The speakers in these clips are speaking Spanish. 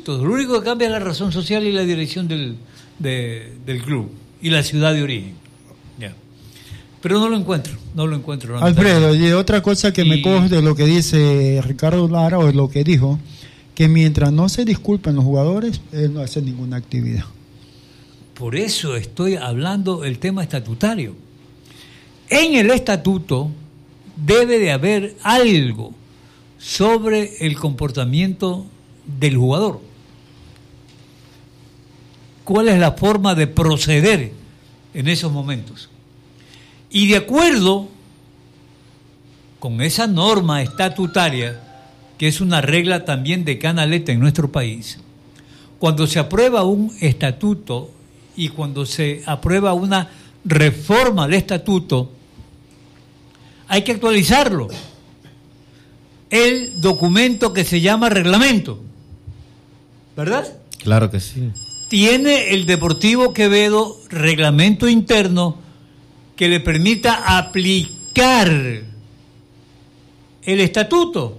estatutos. Lo único que cambia es la razón social y la dirección del club y la ciudad de origen. Ya. Pero no lo encuentro. Alfredo, y otra cosa que me coge de lo que dice Ricardo Lara, o lo que dijo, que mientras no se disculpen los jugadores, él no hace ninguna actividad. Por eso estoy hablando del tema estatutario. En el estatuto debe de haber algo sobre el comportamiento del jugador. ¿Cuál es la forma de proceder en esos momentos? Y de acuerdo con esa norma estatutaria, que es una regla también de canaleta en nuestro país, cuando se aprueba un estatuto y cuando se aprueba una reforma al estatuto, hay que actualizarlo. El documento que se llama reglamento, ¿verdad? Claro que sí. Tiene el Deportivo Quevedo reglamento interno que le permita aplicar el estatuto.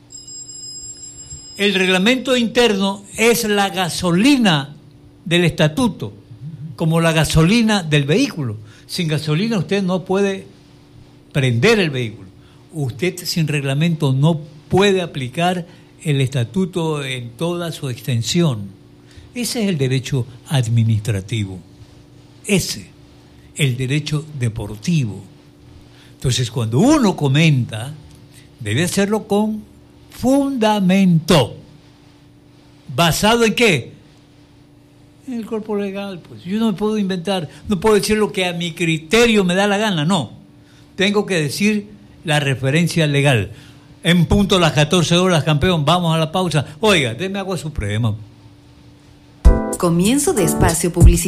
El reglamento interno es la gasolina del estatuto, como la gasolina del vehículo. Sin gasolina usted no puede prender el vehículo. Usted sin reglamento no puede aplicar el estatuto en toda su extensión. Ese es el derecho administrativo. Ese, el derecho deportivo. Entonces, cuando uno comenta, debe hacerlo con fundamento. ¿Basado en qué? En el cuerpo legal, pues. Yo no me puedo inventar, no puedo decir lo que a mi criterio me da la gana, no. Tengo que decir la referencia legal. En punto a las 14 horas, campeón, vamos a la pausa. Oiga, deme agua suprema. Comienzo de espacio publicitario.